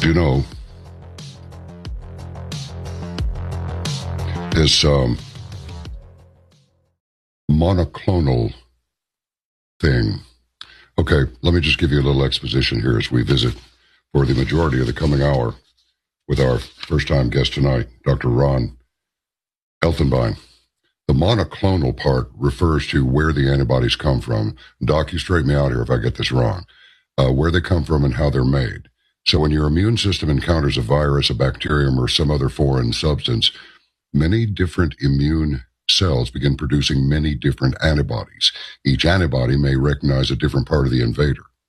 You know, this monoclonal thing. Okay, let me just give you a little exposition here as we visit for the majority of the coming hour with our first-time guest tonight, Dr. Ron Elfenbein. The monoclonal part refers to where the antibodies come from. Doc, you straighten me out here if I get this wrong. Where they come from and how they're made. So when your immune system encounters a virus, a bacterium, or some other foreign substance, many different immune cells begin producing many different antibodies. Each antibody may recognize a different part of the invader.